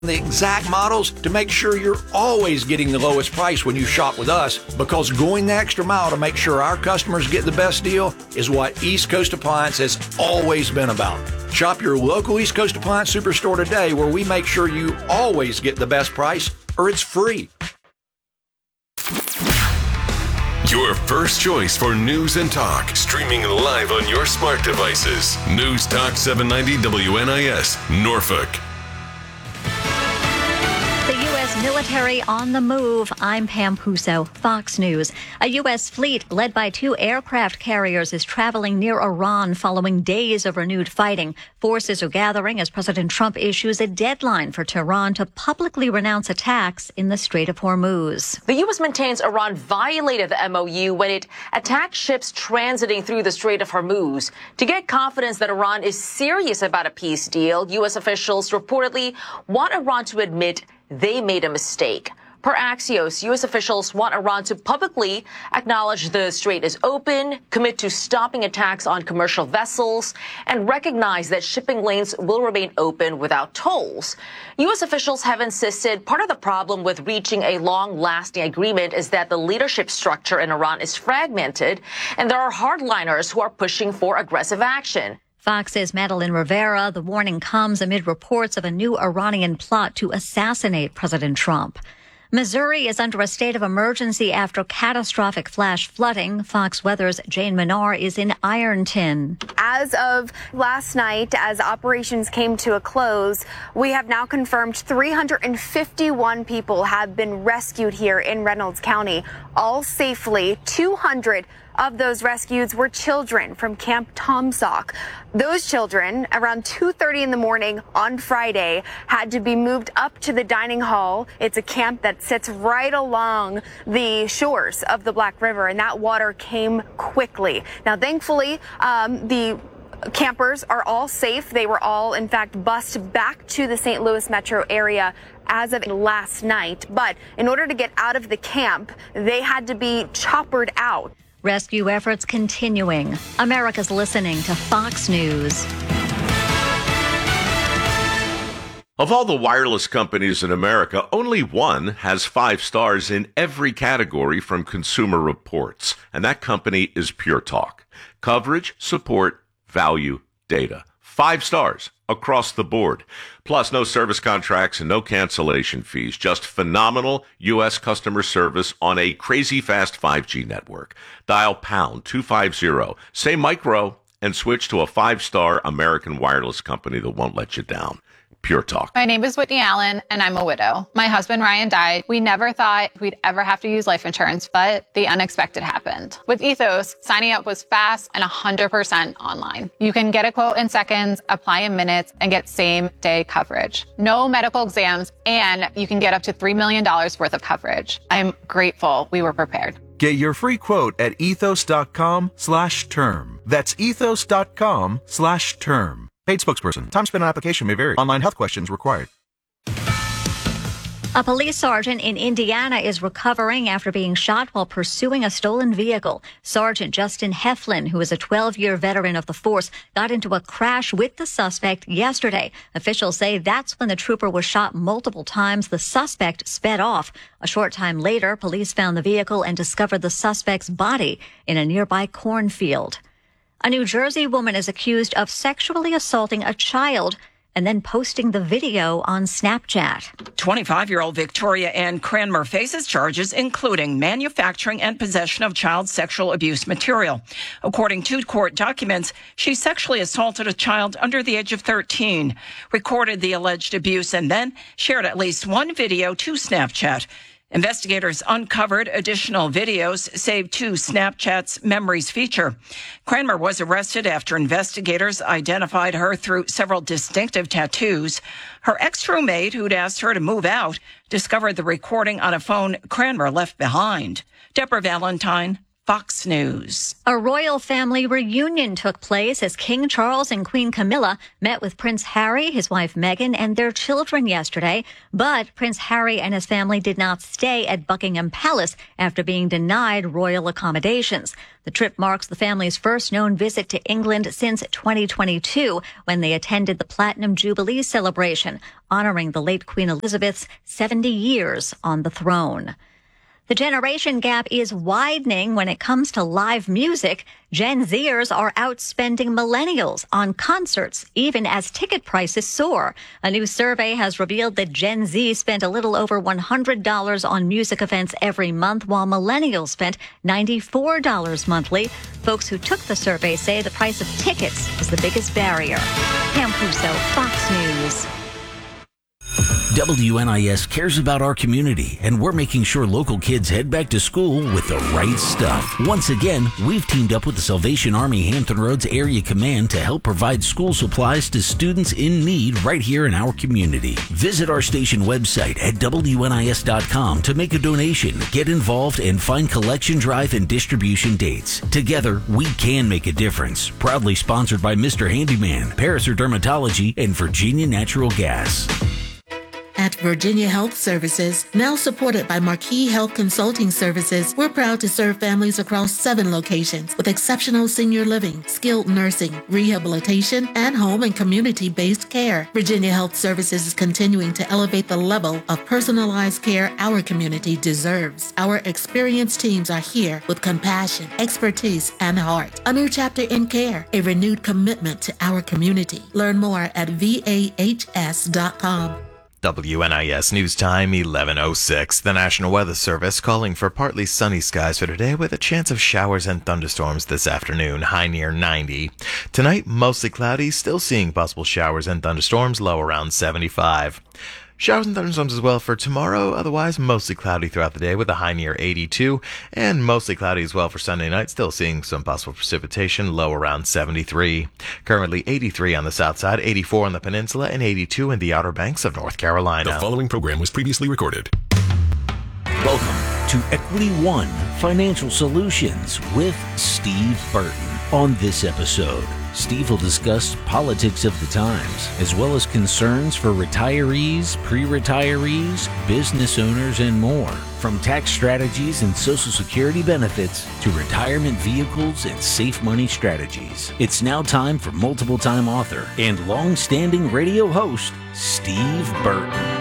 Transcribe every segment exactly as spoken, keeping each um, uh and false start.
the exact models to make sure you're always getting the lowest price when you shop with us, because going the extra mile to make sure our customers get the best deal is what East Coast Appliance has always been about. Shop your local East Coast Appliance Superstore today, where we make sure you always get the best price, or it's free. Your first choice for news and talk, streaming live on your smart devices. News Talk seven ninety W N I S, Norfolk. The U S military on the move. I'm Pam Puso, Fox News. A U S fleet led by two aircraft carriers is traveling near Iran following days of renewed fighting. Forces are gathering as President Trump issues a deadline for Tehran to publicly renounce attacks in the Strait of Hormuz. The U S maintains Iran violated the M O U when it attacked ships transiting through the Strait of Hormuz. To get confidence that Iran is serious about a peace deal, U S officials reportedly want Iran to admit they made a mistake. Per Axios, U S officials want Iran to publicly acknowledge the strait is open, commit to stopping attacks on commercial vessels, and recognize that shipping lanes will remain open without tolls. U S officials have insisted part of the problem with reaching a long-lasting agreement is that the leadership structure in Iran is fragmented, and there are hardliners who are pushing for aggressive action. Fox's Madeline Rivera. The warning comes amid reports of a new Iranian plot to assassinate President Trump. Missouri is under a state of emergency after catastrophic flash flooding. Fox Weather's Jane Menard is in Ironton. As of last night, as operations came to a close, we have now confirmed three hundred fifty-one people have been rescued here in Reynolds County, all safely. two hundred of those rescues were children from Camp Tomsock. Those children, around two thirty in the morning on Friday, had to be moved up to the dining hall. It's a camp that sits right along the shores of the Black River, and that water came quickly. Now, thankfully, um, the campers are all safe. They were all, in fact, bused back to the Saint Louis metro area as of last night. But in order to get out of the camp, they had to be choppered out. Rescue efforts continuing. America's listening to Fox News. Of all the wireless companies in America, only one has five stars in every category from Consumer Reports, and that company is Pure Talk. Coverage, support, value, data. Five stars across the board. Plus, no service contracts and no cancellation fees. Just phenomenal U S customer service on a crazy fast five G network. Dial pound two fifty, say micro, and switch to a five-star American wireless company that won't let you down. Pure Talk. My name is Whitney Allen, and I'm a widow. My husband, Ryan, died. We never thought we'd ever have to use life insurance, but the unexpected happened. With Ethos, signing up was fast and one hundred percent online. You can get a quote in seconds, apply in minutes, and get same-day coverage. No medical exams, and you can get up to three million dollars worth of coverage. I'm grateful we were prepared. Get your free quote at ethos.com slash term. That's ethos.com slash term. Paid spokesperson. Time spent on application may vary. Online health questions required. A police sergeant in Indiana is recovering after being shot while pursuing a stolen vehicle. Sergeant Justin Heflin, who is a twelve-year veteran of the force, got into a crash with the suspect yesterday. Officials say that's when the trooper was shot multiple times. The suspect sped off. A short time later, police found the vehicle and discovered the suspect's body in a nearby cornfield. A New Jersey woman is accused of sexually assaulting a child and then posting the video on Snapchat. twenty-five-year-old Victoria Ann Cranmer faces charges including manufacturing and possession of child sexual abuse material. According to court documents, she sexually assaulted a child under the age of thirteen, recorded the alleged abuse, and then shared at least one video to Snapchat. Investigators uncovered additional videos saved to Snapchat's Memories feature. Cranmer was arrested after investigators identified her through several distinctive tattoos. Her ex-roommate, who'd asked her to move out, discovered the recording on a phone Cranmer left behind. Deborah Valentine, Fox News. A royal family reunion took place as King Charles and Queen Camilla met with Prince Harry, his wife Meghan, and their children yesterday. But Prince Harry and his family did not stay at Buckingham Palace after being denied royal accommodations. The trip marks the family's first known visit to England since twenty twenty-two, when they attended the Platinum Jubilee celebration, honoring the late Queen Elizabeth's seventy years on the throne. The generation gap is widening when it comes to live music. Gen Zers are outspending millennials on concerts, even as ticket prices soar. A new survey has revealed that Gen Z spent a little over one hundred dollars on music events every month, while millennials spent ninety-four dollars monthly. Folks who took the survey say the price of tickets is the biggest barrier. Pam Puso, Fox News. W N I S cares about our community, and we're making sure local kids head back to school with the right stuff. Once again, we've teamed up with the Salvation Army Hampton Roads Area Command to help provide school supplies to students in need right here in our community. Visit our station website at W N I S dot com to make a donation, get involved, and find collection drive and distribution dates. Together, we can make a difference. Proudly sponsored by Mister Handyman, Paraser Dermatology, and Virginia Natural Gas. At Virginia Health Services, now supported by Marquis Health Consulting Services, we're proud to serve families across seven locations with exceptional senior living, skilled nursing, rehabilitation, and home and community-based care. Virginia Health Services is continuing to elevate the level of personalized care our community deserves. Our experienced teams are here with compassion, expertise, and heart. A new chapter in care, a renewed commitment to our community. Learn more at V A H S dot com. W N I S News Time, eleven oh six. The National Weather Service calling for partly sunny skies for today with a chance of showers and thunderstorms this afternoon, high near ninety. Tonight, mostly cloudy, still seeing possible showers and thunderstorms, low around seventy-five. Showers and thunderstorms as well for tomorrow, otherwise mostly cloudy throughout the day with a high near eighty-two, and mostly cloudy as well for Sunday night, still seeing some possible precipitation, low around seventy-three. Currently eighty-three on the south side, eighty-four on the peninsula, and eighty-two in the Outer Banks of North Carolina. The following program was previously recorded. Welcome to Equity One Financial Solutions with Steve Burton. On this episode, Steve will discuss politics of the times, as well as concerns for retirees, pre-retirees, business owners, and more. From tax strategies and Social Security benefits to retirement vehicles and safe money strategies. It's now time for multiple-time author and long-standing radio host, Steve Burton.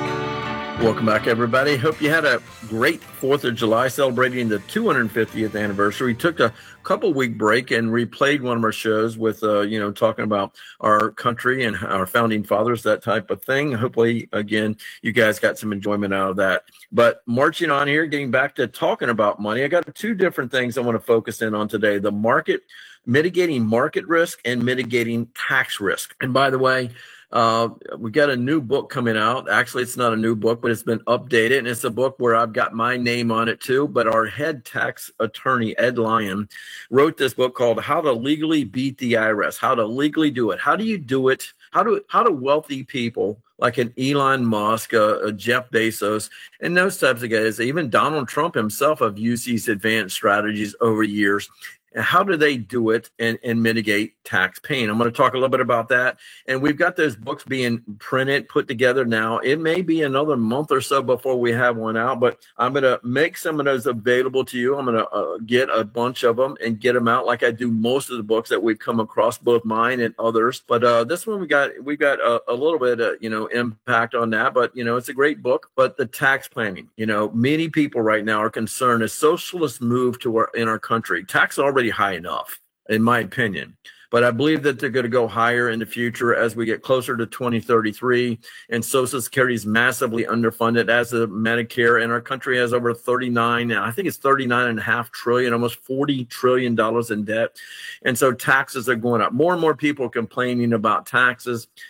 Welcome back, everybody. Hope you had a great fourth of July celebrating the two hundred fiftieth anniversary. We took a couple week break and replayed one of our shows with, uh, you know, talking about our country and our founding fathers, that type of thing. Hopefully, again, you guys got some enjoyment out of that. But marching on here, getting back to talking about money, I got two different things I want to focus in on today. The market, mitigating market risk and mitigating tax risk. And by the way, Uh, we got a new book coming out. Actually, it's not a new book, but it's been updated. And it's a book where I've got my name on it too. But our head tax attorney, Ed Lyon, wrote this book called How to Legally Beat the I R S, How to Legally Do It. How do you do it? How do, how do wealthy people like an Elon Musk, a, a Jeff Bezos, and those types of guys, even Donald Trump himself have used these advanced strategies over years. And how do they do it and, and mitigate tax pain? I'm going to talk a little bit about that. And we've got those books being printed, put together now. It may be another month or so before we have one out, but I'm going to make some of those available to you. I'm going to uh, get a bunch of them and get them out like I do most of the books that we've come across, both mine and others. But uh, this one, we got we got a, a little bit of, you know, impact on that. But, you know, it's a great book. But the tax planning, you know, many people right now are concerned as socialists move to our, in our country. Tax already high enough, in my opinion. But I believe that they're going to go higher in the future as we get closer to twenty thirty-three. And Social Security is massively underfunded, as the Medicare, and our country has over thirty-nine, I think it's thirty-nine and a half trillion, almost forty trillion dollars in debt. And so taxes are going up. More and more people are complaining about taxes.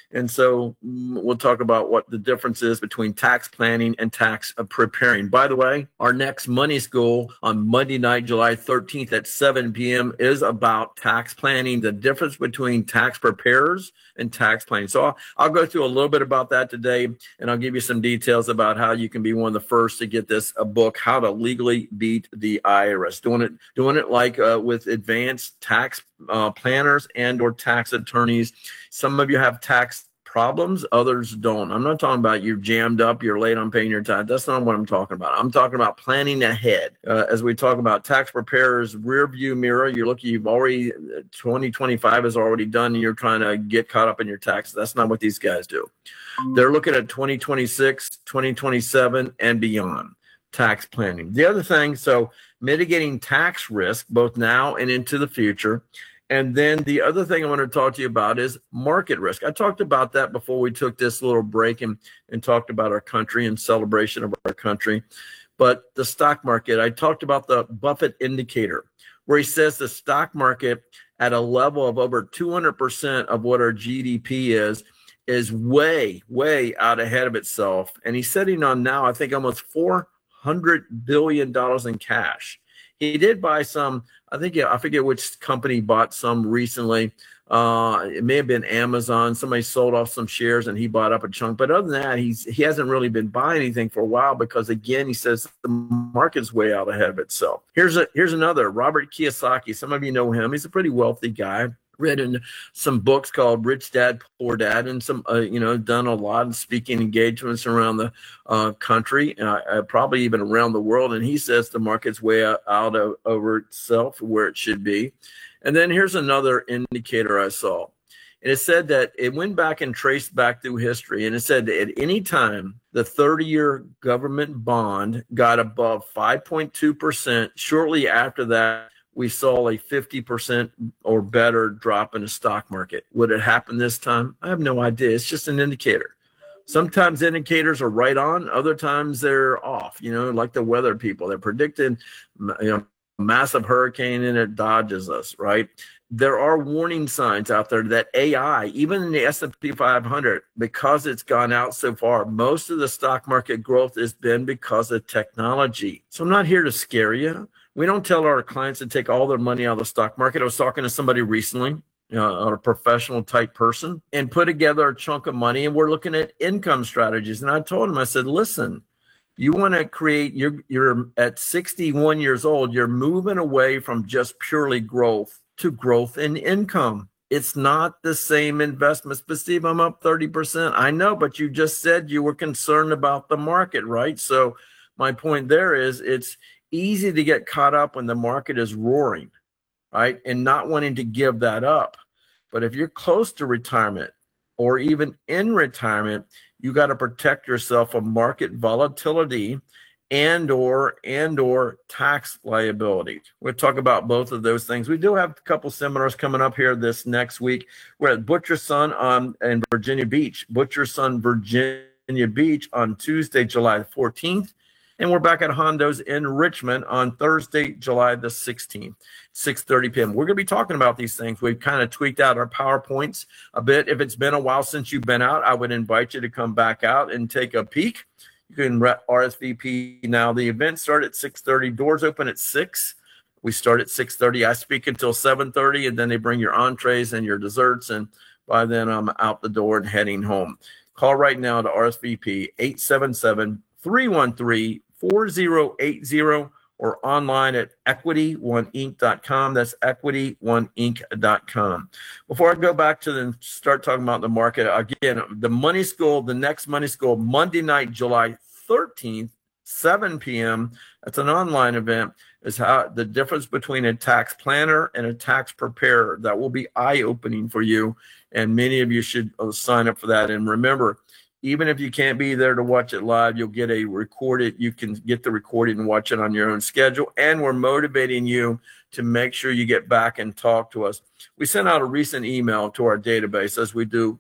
And so mm, we'll talk about what the difference is between tax planning and tax preparing. By the way, our next Money School on Monday night, July thirteenth at seven p.m. is about tax planning, the difference between tax preparers and tax planning. So I'll, I'll go through a little bit about that today, and I'll give you some details about how you can be one of the first to get this a book, How to Legally Beat the I R S. Doing it, doing it like uh, with advanced tax uh, planners and or tax attorneys. Some of you have tax problems, others don't. I'm not talking about you're jammed up, you're late on paying your tax. That's not what I'm talking about. I'm talking about planning ahead. Uh, as we talk about tax preparers, rear view mirror, you're looking, you've already, twenty twenty-five is already done, and you're trying to get caught up in your taxes. That's not what these guys do. They're looking at twenty twenty-six, twenty twenty-seven, and beyond tax planning. The other thing, so mitigating tax risk, both now and into the future. And then the other thing I want to talk to you about is market risk. I talked about that before we took this little break and, and talked about our country and celebration of our country. But the stock market, I talked about the Buffett indicator, where he says the stock market at a level of over two hundred percent of what our G D P is, is way, way out ahead of itself. And he's sitting on now, I think, almost four hundred billion dollars in cash. He did buy some, I think, I forget which company bought some recently. Uh, it may have been Amazon. Somebody sold off some shares and he bought up a chunk. But other than that, he's he hasn't really been buying anything for a while because, again, he says the market's way out ahead of itself. Here's a here's another, Robert Kiyosaki. Some of you know him. He's a pretty wealthy guy. Read in some books called Rich Dad, Poor Dad, and some, uh, you know, done a lot of speaking engagements around the uh, country, uh, uh, probably even around the world. And he says the market's way out, out of, over itself, where it should be. And then here's another indicator I saw. And it said that it went back and traced back through history. And it said that at any time the thirty-year government bond got above five point two percent, shortly after that, we saw a fifty percent or better drop in the stock market. Would it happen this time? I have no idea. It's just an indicator. Sometimes indicators are right on. Other times they're off, you know, like the weather people. They're predicting, you know, a massive hurricane and it dodges us, right? There are warning signs out there that A I, even in the S and P five hundred, because it's gone out so far, most of the stock market growth has been because of technology. So I'm not here to scare you. We don't tell our clients to take all their money out of the stock market. I was talking to somebody recently, uh, a professional type person, and put together a chunk of money, and we're looking at income strategies. And I told him, I said, listen, you want to create, you're, you're at sixty-one years old, you're moving away from just purely growth to growth in income. It's not the same investments. But Steve, I'm up thirty percent. I know, but you just said you were concerned about the market, right? So my point there is it's easy to get caught up when the market is roaring, right? And not wanting to give that up. But if you're close to retirement or even in retirement, you got to protect yourself from market volatility and or and or tax liability. We'll talk about both of those things. We do have a couple seminars coming up here this next week. We're at Butcher Son on in Virginia Beach, Butcher Son, Virginia Beach on Tuesday, July fourteenth. And we're back at Hondo's in Richmond on Thursday, July the sixteenth, six thirty p.m. We're going to be talking about these things. We've kind of tweaked out our PowerPoints a bit. If it's been a while since you've been out, I would invite you to come back out and take a peek. You can R S V P now. The event starts at six thirty. Doors open at six. We start at six thirty. I speak until seven thirty, and then they bring your entrees and your desserts. And by then, I'm out the door and heading home. Call right now to R S V P eight seven seven, three one three, four zero eight zero or online at equity one inc dot com. That's equity one inc dot com. Before I go back to the start talking about the market, again, the Money School, the next Money School, Monday night, July thirteenth, seven p.m. That's an online event. Is how the difference between a tax planner and a tax preparer. That will be eye-opening for you, and many of you should sign up for that. And remember, even if you can't be there to watch it live, you'll get a recorded, you can get the recording and watch it on your own schedule. And we're motivating you to make sure you get back and talk to us. We sent out a recent email to our database, as we do.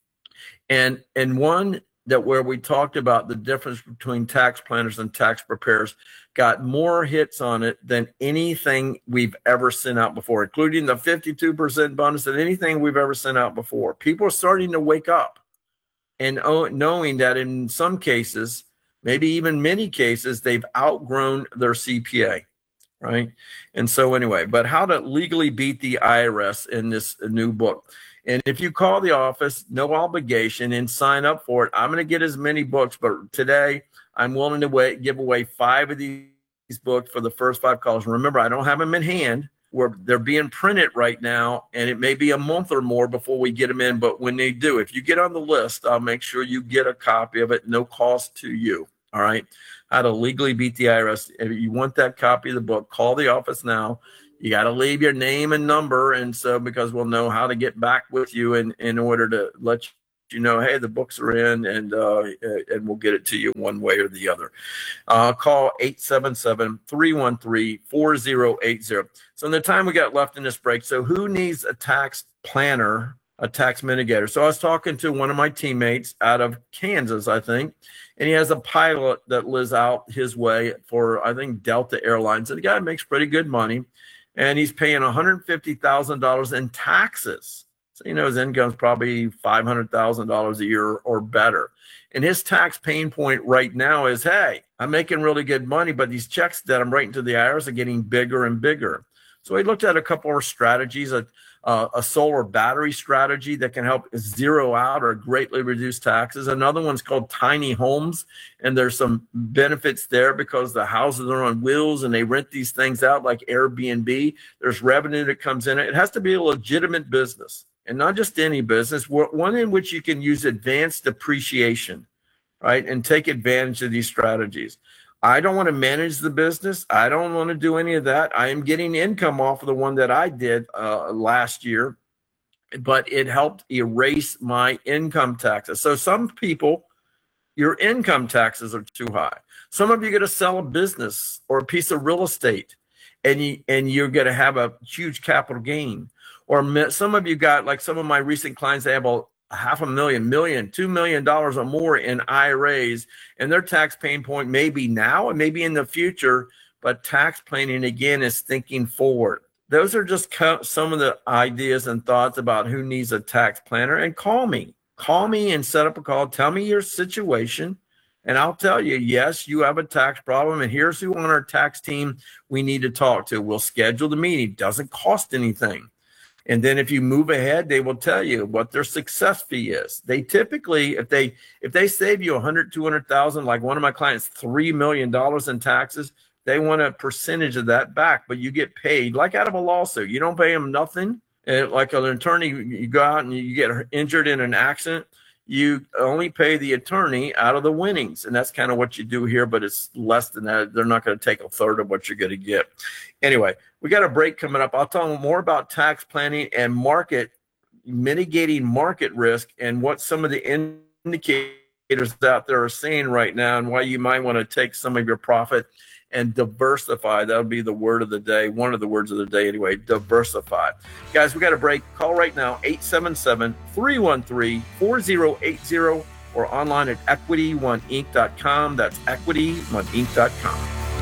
And, and one that where we talked about the difference between tax planners and tax preparers got more hits on it than anything we've ever sent out before, including the fifty-two percent bonus than anything we've ever sent out before. People are starting to wake up. and knowing that in some cases, maybe even many cases, they've outgrown their C P A, right? And so anyway, but how to legally beat the I R S in this new book. And if you call the office, no obligation, and sign up for it, I'm going to get as many books, but today I'm willing to wait, give away five of these books for the first five calls. Remember, I don't have them in hand. Where they're being printed right now, and it may be a month or more before we get them in. But when they do, if you get on the list, I'll make sure you get a copy of it, no cost to you. All right. How to legally beat the I R S. If you want that copy of the book, call the office now. You got to leave your name and number. And so, because we'll know how to get back with you in, in order to let you know, hey, the books are in, and uh, and we'll get it to you one way or the other. Uh, call eight seven seven, three one three, four zero eight zero. So in the time we got left in this break, so who needs a tax planner, a tax mitigator? So I was talking to one of my teammates out of Kansas, I think, and he has a pilot that lives out his way for, I think, Delta Airlines. And the guy makes pretty good money, and he's paying one hundred fifty thousand dollars in taxes. So, you know, his income is probably five hundred thousand dollars a year or better. And his tax pain point right now is, hey, I'm making really good money, but these checks that I'm writing to the I R S are getting bigger and bigger. So he looked at a couple of strategies, a, uh, a solar battery strategy that can help zero out or greatly reduce taxes. Another one's called tiny homes, and there's some benefits there because the houses are on wheels and they rent these things out like Airbnb. There's revenue that comes in it. It has to be a legitimate business. And not just any business, one in which you can use advanced depreciation, right, and take advantage of these strategies. I don't want to manage the business. I don't want to do any of that. I am getting income off of the one that I did uh, last year, but it helped erase my income taxes. So some people, your income taxes are too high. Some of you are going to sell a business or a piece of real estate, and, you, and you're going to have a huge capital gain. Or some of you got, like some of my recent clients, they have a half a million, million, two million dollars or more in I R As, and their tax pain point may be now and maybe in the future, but tax planning, again, is thinking forward. Those are just some of the ideas and thoughts about who needs a tax planner. And call me. Call me and set up a call. Tell me your situation, and I'll tell you, yes, you have a tax problem, and here's who on our tax team we need to talk to. We'll schedule the meeting. It doesn't cost anything. And then if you move ahead, they will tell you what their success fee is. They typically, if they if they save you one hundred, two hundred thousand, like one of my clients, three million dollars in taxes, they want a percentage of that back, but you get paid like out of a lawsuit. You don't pay them nothing. And like an attorney, you go out and you get injured in an accident, you only pay the attorney out of the winnings. And that's kind of what you do here, but it's less than that. They're not going to take a third of what you're going to get. Anyway, we got a break coming up. I'll tell them more about tax planning and market, mitigating market risk, and what some of the indicators out there are saying right now, and why you might want to take some of your profit and diversify. That'll be the word of the day, one of the words of the day anyway, diversify. Guys, we got a break. Call right now, eight seven seven, three one three, four zero eight zero, or online at equity one inc dot com. That's equity one inc dot com.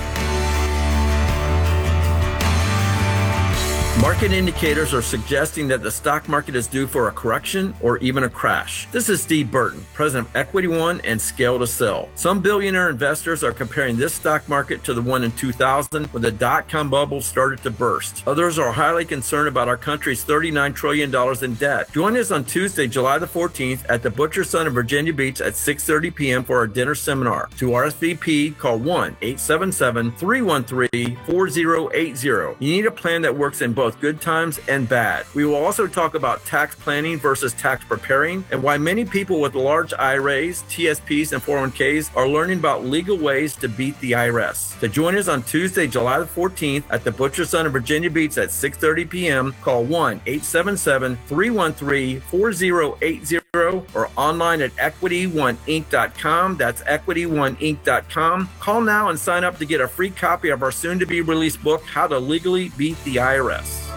Market indicators are suggesting that the stock market is due for a correction or even a crash. This is Steve Burton, president of Equity One and Scale to Sell. Some billionaire investors are comparing this stock market to the one in two thousand when the dot-com bubble started to burst. Others are highly concerned about our country's thirty-nine trillion dollars in debt. Join us on Tuesday, July the fourteenth at the Butcher Son in Virginia Beach at six thirty p.m. for our dinner seminar. To R S V P, call one eight seven seven, three one three, four zero eight zero. You need a plan that works in both good times and bad. We will also talk about tax planning versus tax preparing, and why many people with large I R As, T S Ps, and four oh one k's are learning about legal ways to beat the I R S. To join us on Tuesday, July the fourteenth at the Butcher Son in Virginia Beach at six thirty p.m., call one eight seven seven, three one three, four zero eight zero or online at equity one inc dot com. That's equity one inc dot com. Call now and sign up to get a free copy of our soon-to-be released book, How to Legally Beat the I R S.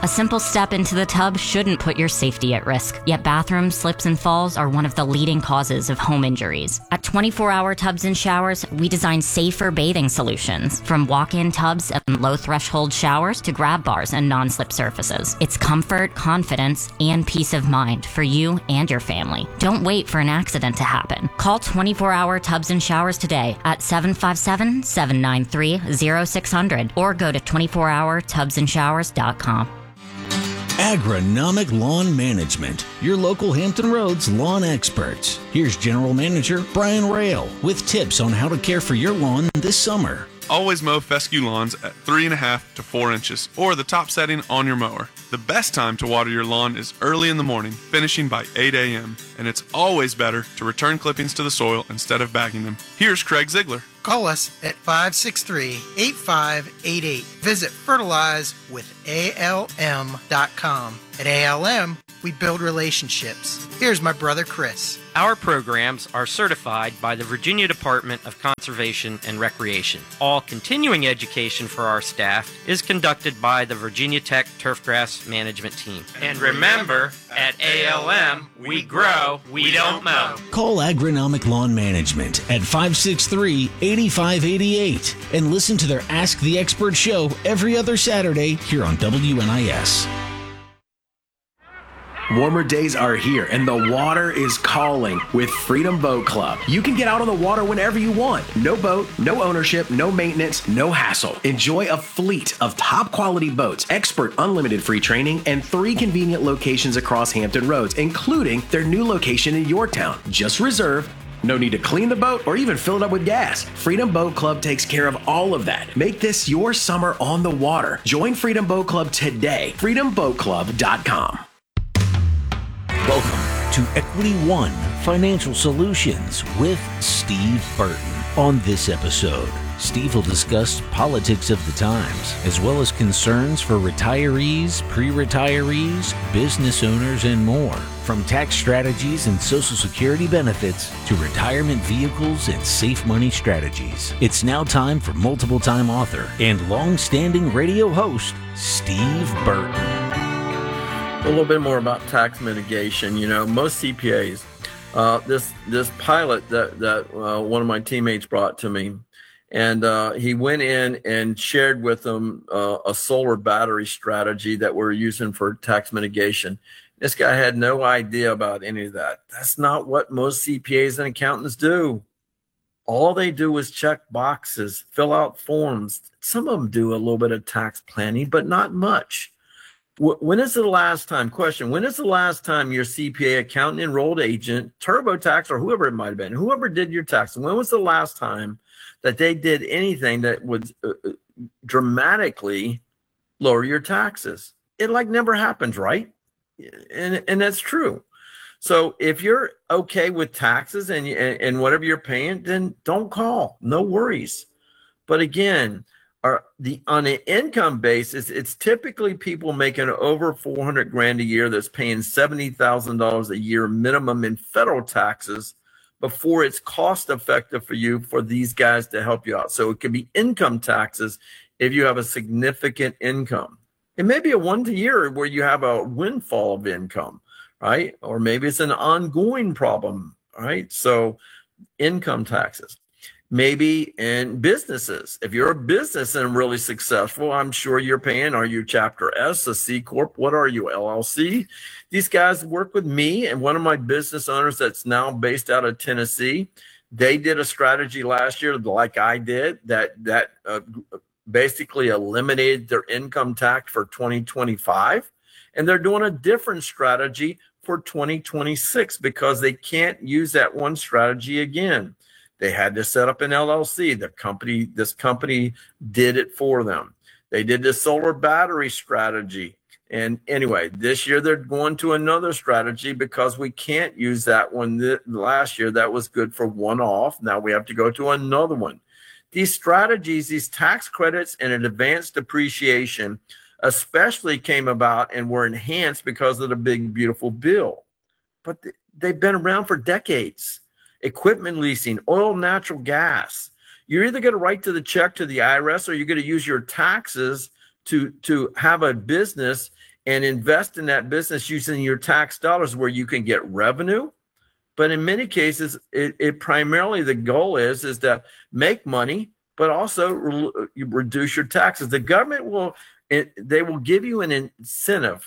A simple step into the tub shouldn't put your safety at risk, yet bathroom slips and falls are one of the leading causes of home injuries. At twenty-four hour Tubs and Showers, we design safer bathing solutions, from walk-in tubs and low-threshold showers to grab bars and non-slip surfaces. It's comfort, confidence, and peace of mind for you and your family. Don't wait for an accident to happen. Call twenty-four hour Tubs and Showers today at seven five seven, seven nine three, zero six zero zero or go to twenty-four hour tubs and showers dot com. Agronomic Lawn Management, your local Hampton Roads lawn experts. Here's General Manager Brian Rail with tips on how to care for your lawn this summer. Always mow fescue lawns at three and a half to four inches or the top setting on your mower. The best time to water your lawn is early in the morning, finishing by eight a.m. And it's always better to return clippings to the soil instead of bagging them. Here's Craig Ziegler. Call us at five six three, eight five eight eight. Visit fertilize with A L M dot com. At A L M, we build relationships. Here's my brother Chris. Our programs are certified by the Virginia Department of Conservation and Recreation. All continuing education for our staff is conducted by the Virginia Tech Turfgrass Management Team. And remember, at A L M, we grow, we don't mow. Call Agronomic Lawn Management at five six three, eight five eight eight and listen to their Ask the Expert show every other Saturday here on W N I S. Warmer days are here and the water is calling with Freedom Boat Club. You can get out on the water whenever you want. No boat, no ownership, no maintenance, no hassle. Enjoy a fleet of top quality boats, expert unlimited free training, and three convenient locations across Hampton Roads, including their new location in Yorktown. Just reserve. No need to clean the boat or even fill it up with gas. Freedom Boat Club takes care of all of that. Make this your summer on the water. Join Freedom Boat Club today. freedom boat club dot com. Welcome to Equity One Financial Solutions with Steve Burton. On this episode, Steve will discuss politics of the times, as well as concerns for retirees, pre-retirees, business owners, and more. From tax strategies and Social Security benefits to retirement vehicles and safe money strategies. It's now time for multiple-time author and long-standing radio host, Steve Burton. A little bit more about tax mitigation. You know, most C P As, uh, this this pilot that that uh, one of my teammates brought to me, and uh, he went in and shared with them uh, a solar battery strategy that we're using for tax mitigation. This guy had no idea about any of that. That's not what most C P As and accountants do. All they do is check boxes, fill out forms. Some of them do a little bit of tax planning, but not much. When is the last time, question, when is the last time your C P A, accountant, enrolled agent, TurboTax, or whoever it might have been, whoever did your tax, when was the last time that they did anything that would uh, dramatically lower your taxes? It like never happens, right? And, and that's true. So if you're okay with taxes and, and whatever you're paying, then don't call. No worries. But again, Are the on an income basis, it's typically people making over four hundred grand a year that's paying seventy thousand dollars a year minimum in federal taxes before it's cost effective for you for these guys to help you out. So it can be income taxes if you have a significant income. It may be a one year where you have a windfall of income, right? Or maybe it's an ongoing problem, right? So income taxes. Maybe in businesses. If you're a business and really successful, I'm sure you're paying, are you Chapter S, a C Corp? What are you, L L C? These guys work with me and one of my business owners that's now based out of Tennessee. They did a strategy last year like I did that, that uh, basically eliminated their income tax for twenty twenty-five. And they're doing a different strategy for twenty twenty-six because they can't use that one strategy again. They had to set up an L L C. The company, this company did it for them. They did the solar battery strategy. And anyway, this year they're going to another strategy because we can't use that one. Th- last year, that was good for one off. Now we have to go to another one. These strategies, these tax credits and an advanced depreciation especially came about and were enhanced because of the big, beautiful bill. But th- they've been around for decades. Equipment leasing, oil, natural gas. You're either going to write to the check to the I R S or you're going to use your taxes to, to have a business and invest in that business using your tax dollars where you can get revenue. But in many cases, it, it primarily the goal is, is to make money, but also re- you reduce your taxes. The government will, it, they will give you an incentive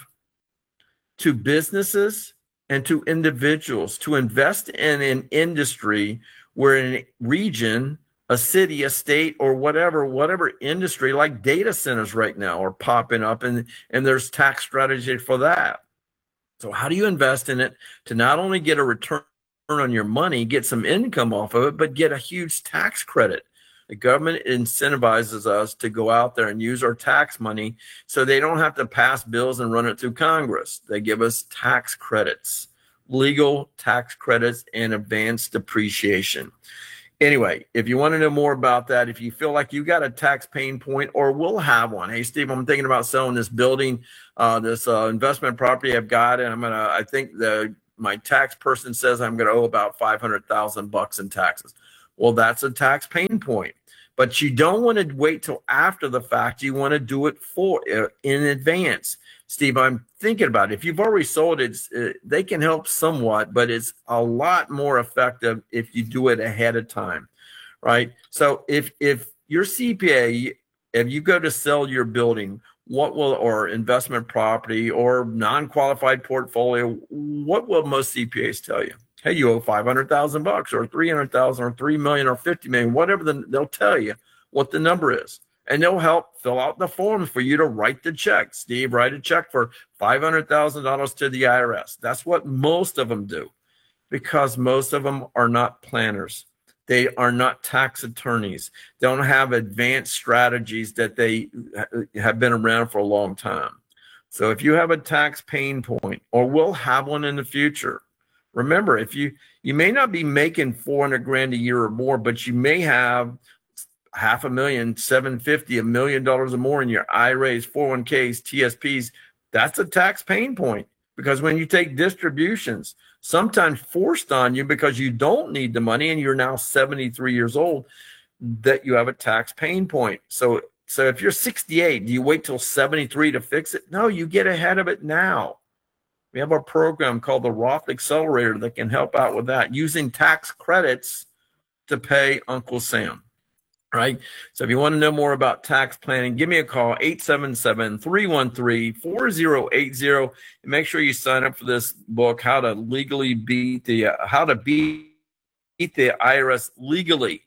to businesses and to individuals to invest in an industry where in a region, a city, a state, or whatever, whatever industry, like data centers right now are popping up, and, and there's tax strategy for that. So how do you invest in it to not only get a return on your money, get some income off of it, but get a huge tax credit? The government incentivizes us to go out there and use our tax money so they don't have to pass bills and run it through Congress. They give us tax credits, legal tax credits, and advanced depreciation. Anyway, if you want to know more about that, if you feel like you got a tax pain point or will have one, hey, Steve, I'm thinking about selling this building, uh, this uh, investment property I've got, and I'm going to, I think the my tax person says I'm going to owe about five hundred thousand bucks in taxes. Well, that's a tax pain point, but you don't want to wait till after the fact. You want to do it for uh, in advance. Steve, I'm thinking about it. If you've already sold it, uh, they can help somewhat, but it's a lot more effective if you do it ahead of time, right? So if if your C P A, if you go to sell your building, what will, or investment property or non-qualified portfolio, what will most C P As tell you? Hey, you owe five hundred thousand bucks or three hundred thousand or three million or fifty million, whatever, the, they'll tell you what the number is. And they'll help fill out the forms for you to write the check. Steve, write a check for five hundred thousand dollars to the I R S. That's what most of them do, because most of them are not planners. They are not tax attorneys. They don't have advanced strategies that they have been around for a long time. So if you have a tax pain point or will have one in the future, remember, if you, you may not be making four hundred grand a year or more, but you may have half a million, seven fifty, a million dollars or more in your I R As, four oh one Ks, T S Ps. That's a tax pain point, because when you take distributions, sometimes forced on you because you don't need the money and you're now seventy-three years old, that you have a tax pain point. So, so if you're sixty-eight, do you wait till seventy-three to fix it? No, you get ahead of it now. We have a program called the Roth Accelerator that can help out with that, using tax credits to pay Uncle Sam. Right. So if you want to know more about tax planning, give me a call, eight seven seven, three one three, four zero eight zero. And make sure you sign up for this book, How to Legally Beat the uh, How to Beat the I R S Legally,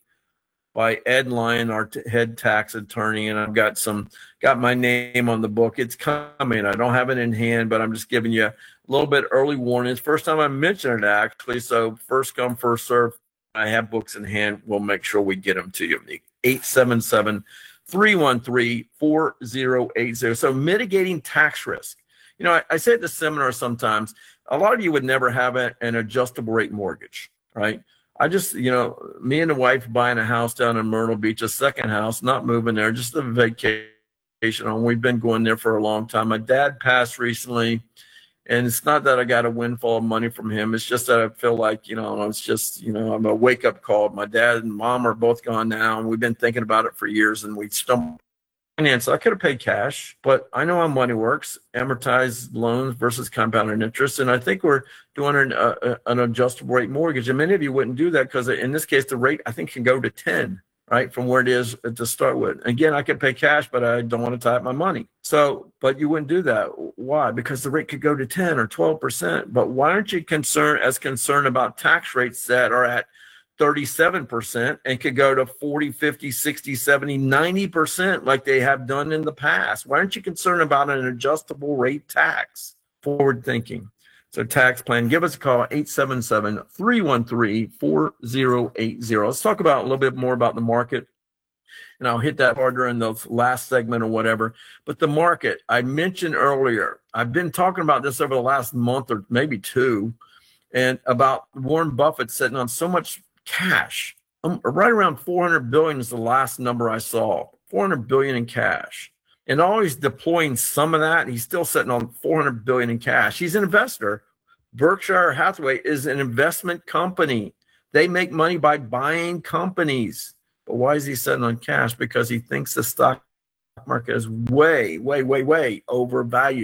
by Ed Lyon, our t- head tax attorney. And I've got some got my name on the book. It's coming. I don't have it in hand, but I'm just giving you a little bit early warning. It's the first time I mentioned it, actually. So first come, first serve. I have books in hand. We'll make sure we get them to you. eight seven seven, three one three, four zero eight zero. So mitigating tax risk. You know, I, I say at the seminar sometimes, a lot of you would never have a, an adjustable rate mortgage, right? I just, you know, me and the wife buying a house down in Myrtle Beach, a second house, not moving there, just a vacation home. We've been going there for a long time. My dad passed recently. And it's not that I got a windfall of money from him. It's just that I feel like, you know, it's just, you know, I'm a wake up call. My dad and mom are both gone now, and we've been thinking about it for years, and we stumbled. And so I could have paid cash, but I know how money works, amortized loans versus compounded interest. And I think we're doing an, uh, an adjustable rate mortgage. And many of you wouldn't do that because in this case, the rate I think can go to ten. Right, from where it is to start with. Again, I could pay cash, but I don't want to tie up my money. So, but you wouldn't do that. Why? Because the rate could go to ten or twelve percent. But why aren't you concerned as concerned about tax rates that are at thirty-seven percent and could go to forty, fifty, sixty, seventy, ninety percent like they have done in the past? Why aren't you concerned about an adjustable rate tax? Forward thinking. So tax plan, give us a call, eight seven seven, three one three, four zero eight zero. Let's talk about a little bit more about the market. And I'll hit that harder in the last segment or whatever. But the market, I mentioned earlier, I've been talking about this over the last month or maybe two, and about Warren Buffett sitting on so much cash. Um, right around four hundred billion is the last number I saw, four hundred billion in cash. And always deploying some of that, he's still sitting on four hundred billion dollars in cash. He's an investor. Berkshire Hathaway is an investment company. They make money by buying companies. But why is he sitting on cash? Because he thinks the stock market is way, way, way, way overvalued.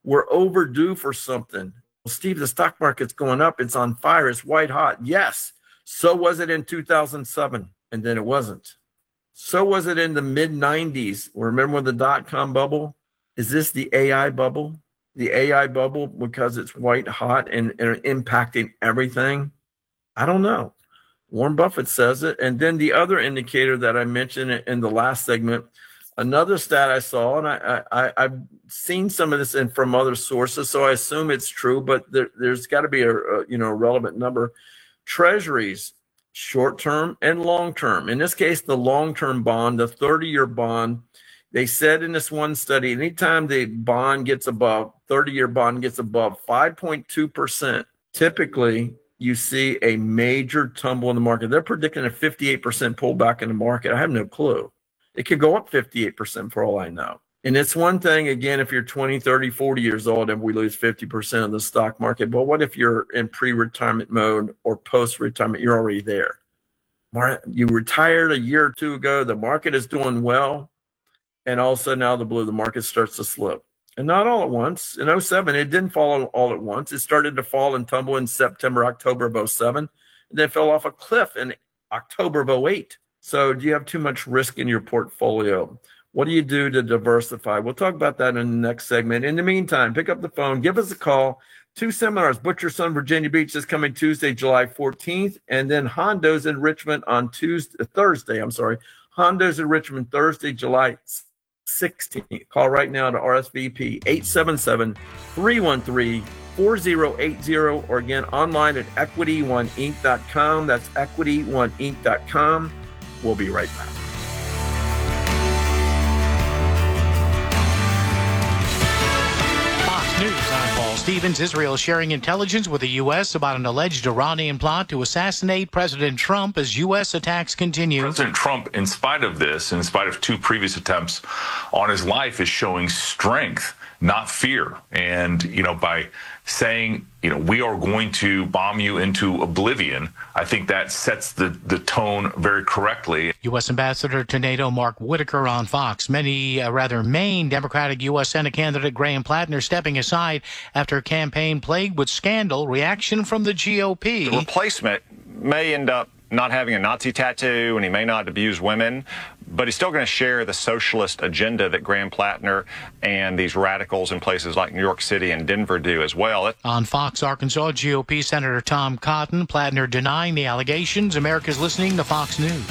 We're overdue for something. Well, Steve, the stock market's going up. It's on fire. It's white hot. Yes. So was it in two thousand seven, and then it wasn't. So was it in the mid nineties. Remember the dot-com bubble? Is this the A I bubble? The A I bubble because it's white hot and, and impacting everything? I don't know. Warren Buffett says it. And then the other indicator that I mentioned in the last segment, another stat I saw, and I, I, I've seen some of this in from other sources, so I assume it's true, but there, there's got to be a, a you know relevant number. Treasuries, short-term and long-term. In this case, the long-term bond, the thirty-year bond, they said in this one study, anytime the bond gets above, thirty-year bond gets above five point two percent, typically you see a major tumble in the market. They're predicting a fifty-eight percent pullback in the market. I have no clue. It could go up fifty-eight percent for all I know. And it's one thing, again, if you're twenty, thirty, forty years old and we lose fifty percent of the stock market. But what if you're in pre-retirement mode or post-retirement? You're already there. You retired a year or two ago. The market is doing well. And all of a sudden, out of the blue, the market starts to slip. And not all at once. In oh seven, it didn't fall all at once. It started to fall and tumble in September, October of oh seven. And then fell off a cliff in October of oh eight. So do you have too much risk in your portfolio? What do you do to diversify? We'll talk about that in the next segment. In the meantime, pick up the phone, give us a call. Two seminars, Butcherson, Virginia Beach is coming Tuesday, July fourteenth, and then Hondo's in Richmond on Tuesday, Thursday, I'm sorry. Hondo's in Richmond Thursday, July sixteenth. Call right now to R S V P eight seven seven, three one three, four zero eight zero or again online at equity one inc dot com. That's equity one inc dot com. We'll be right back. Fox News, I'm Paul Stevens. Israel sharing intelligence with the U S about an alleged Iranian plot to assassinate President Trump as U S attacks continue. President Trump, in spite of this, in spite of two previous attempts on his life, is showing strength, not fear. And, you know, by saying, you know, we are going to bomb you into oblivion, I think that sets the, the tone very correctly. U S Ambassador to NATO Mark Whitaker on Fox. Many, uh, rather, Maine Democratic U S Senate candidate Graham Plattner stepping aside after a campaign plagued with scandal. Reaction from the G O P. The replacement may end up not having a Nazi tattoo, and he may not abuse women, but he's still going to share the socialist agenda that Graham Plattner and these radicals in places like New York City and Denver do as well. On Fox Arkansas, G O P Senator Tom Cotton, Plattner denying the allegations. America's listening to Fox News.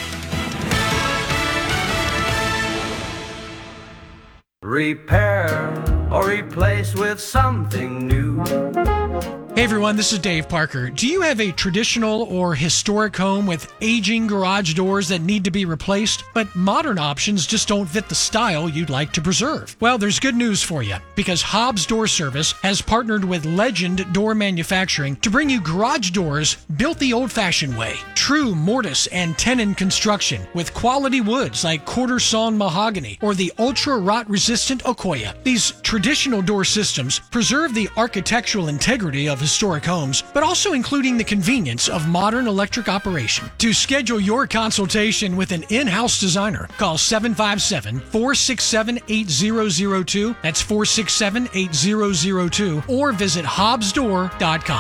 Repair or replace with something new. Hey everyone, this is Dave Parker. Do you have a traditional or historic home with aging garage doors that need to be replaced, but modern options just don't fit the style you'd like to preserve? Well, there's good news for you, because Hobbs Door Service has partnered with Legend Door Manufacturing to bring you garage doors built the old-fashioned way. True mortise and tenon construction with quality woods like quarter sawn mahogany or the ultra rot-resistant Okoya. These traditional door systems preserve the architectural integrity of historic homes, but also including the convenience of modern electric operation. To schedule your consultation with an in-house designer, call seven five seven, four six seven, eight zero zero two, that's four six seven, eight zero zero two, or visit hobbs door dot com.